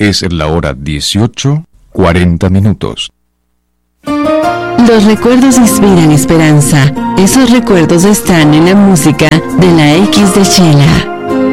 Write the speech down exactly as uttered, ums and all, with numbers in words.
Es la hora dieciocho, cuarenta minutos. Los recuerdos inspiran esperanza. Esos recuerdos están en la música de la X de Chela.